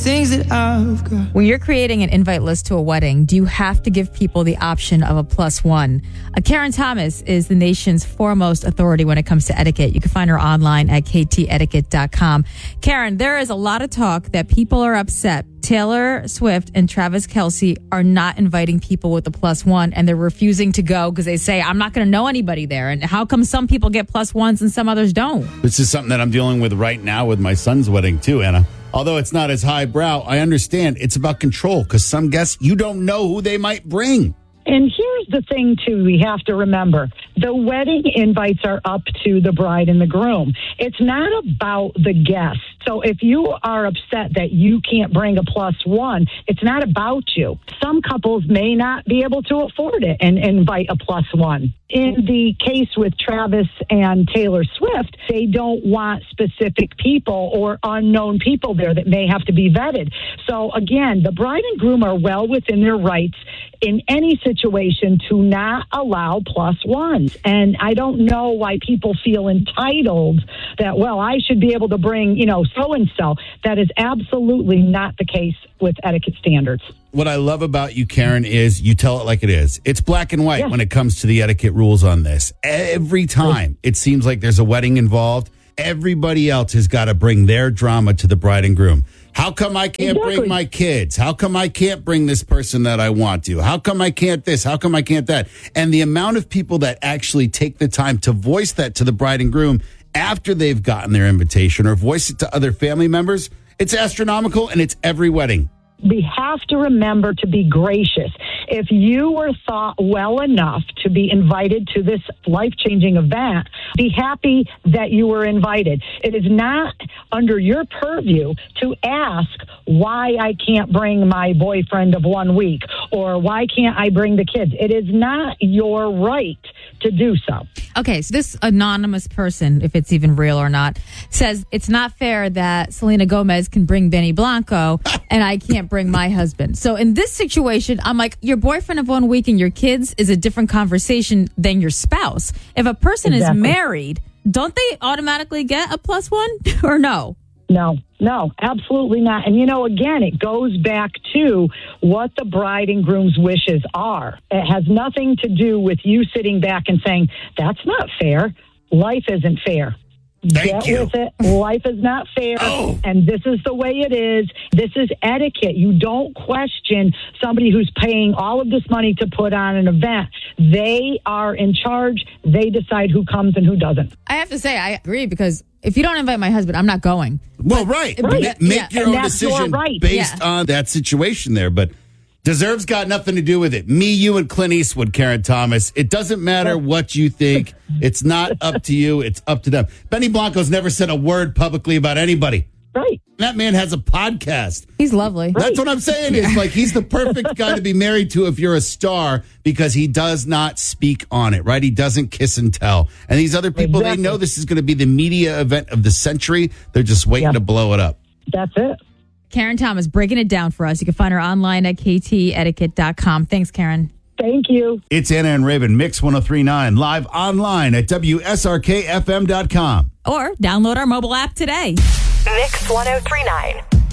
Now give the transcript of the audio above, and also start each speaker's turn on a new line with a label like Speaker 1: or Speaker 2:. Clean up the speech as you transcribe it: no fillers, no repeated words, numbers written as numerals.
Speaker 1: things that I've got.
Speaker 2: When you're creating an invite list to a wedding, do you have to give people the option of a +1? Karen Thomas is the nation's foremost authority when it comes to etiquette. You can find her online at ktetiquette.com. Karen, there is a lot of talk that people are upset. Taylor Swift and Travis Kelce are not inviting people with a +1, and they're refusing to go because they say, I'm not going to know anybody there. And how come some people get +1s and some others don't?
Speaker 3: This is something that I'm dealing with right now with my son's wedding too, Anna. Although it's not as highbrow, I understand it's about control because some guests, you don't know who they might bring.
Speaker 4: And here's the thing, too, we have to remember. The wedding invites are up to the bride and the groom. It's not about the guests. So if you are upset that you can't bring a +1, it's not about you. Some couples may not be able to afford it and invite a +1. In the case with Travis and Taylor Swift, they don't want specific people or unknown people there that may have to be vetted. So again, the bride and groom are well within their rights in any situation to not allow +1s. And I don't know why people feel entitled that, well, I should be able to bring, so-and-so. That is absolutely not the case with etiquette standards.
Speaker 3: What I love about you, Karen, is you tell it like it is. It's black and white when it comes to the etiquette rules on this. Every time it seems like there's a wedding involved, everybody else has got to bring their drama to the bride and groom. How come I can't bring my kids? How come I can't bring this person that I want to? How come I can't this? How come I can't that? And the amount of people that actually take the time to voice that to the bride and groom after they've gotten their invitation or voice it to other family members, it's astronomical, and it's every wedding.
Speaker 4: We have to remember to be gracious. If you were thought well enough to be invited to this life-changing event, be happy that you were invited. It is not under your purview to ask why I can't bring my boyfriend of 1 week or why can't I bring the kids. It is not your right to do so.
Speaker 2: Okay, so this anonymous person, if it's even real or not, says it's not fair that Selena Gomez can bring Benny Blanco and I can't bring my husband. So in this situation, I'm like, your boyfriend of 1 week and your kids is a different conversation than your spouse. If a person is married, don't they automatically get a +1 or no? No, absolutely not. And, again, it goes back to what the bride and groom's wishes are. It has nothing to do with you sitting back and saying, that's not fair. Life isn't fair.
Speaker 3: Get
Speaker 4: with it. Life is not fair, and this is the way it is. This is etiquette. You don't question somebody who's paying all of this money to put on an event. They are in charge. They decide who comes and who doesn't.
Speaker 2: I have to say, I agree, because if you don't invite my husband, I'm not going.
Speaker 3: Well, right. Make your own decision based on that situation there, but deserve's got nothing to do with it. Me, you, and Clint Eastwood, Karen Thomas. It doesn't matter what you think. It's not up to you. It's up to them. Benny Blanco's never said a word publicly about anybody.
Speaker 4: Right.
Speaker 3: That man has a podcast.
Speaker 2: He's lovely.
Speaker 3: That's what I'm saying. It's like he's the perfect guy to be married to if you're a star because he does not speak on it, right? He doesn't kiss and tell. And these other people, they know this is going to be the media event of the century. They're just waiting to blow it up.
Speaker 4: That's it.
Speaker 2: Karen Thomas breaking it down for us. You can find her online at ktetiquette.com. Thanks, Karen.
Speaker 4: Thank you.
Speaker 3: It's Anna and Raven, Mix 103.9, live online at WSRKFM.com.
Speaker 2: Or download our mobile app today.
Speaker 5: Mix 103.9.